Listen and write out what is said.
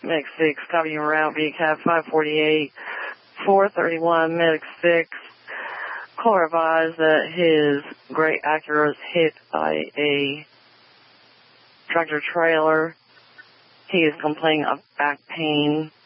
Medic 6, copy en route, VCAP 548, 431, Medic 6. Caller advised that his gray Acura was hit by a tractor trailer. He is complaining of back pain.